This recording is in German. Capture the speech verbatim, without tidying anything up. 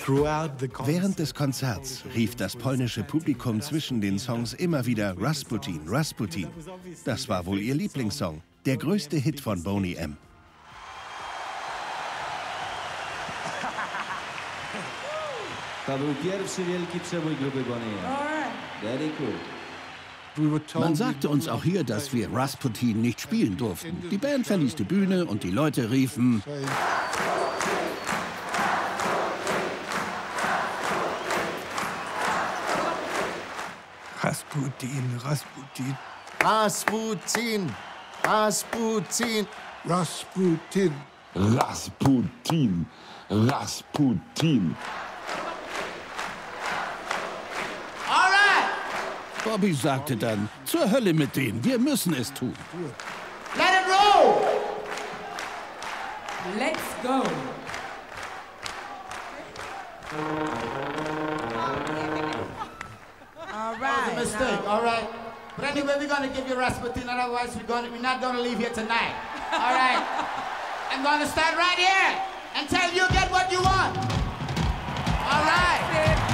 Während des Konzerts rief das polnische Publikum zwischen den Songs immer wieder Rasputin, Rasputin. Das war wohl ihr Lieblingssong, der größte Hit von Boney M. To był pierwszy wielki przebój grupy Boney M. Very cool. Man sagte uns auch hier, dass wir Rasputin nicht spielen durften. Die Band verließ die Bühne und die Leute riefen... Rasputin, Rasputin. Rasputin, Rasputin. Rasputin. Rasputin, Rasputin. Bobby sagte dann, zur Hölle mit denen, wir müssen es tun. Let it roll! Let's go! All right. That was a mistake, all right? But anyway, we're going to give you Rasputin, otherwise we're, going to, we're not going to leave here tonight. All right? I'm going to stand right here until you get what you want. All right?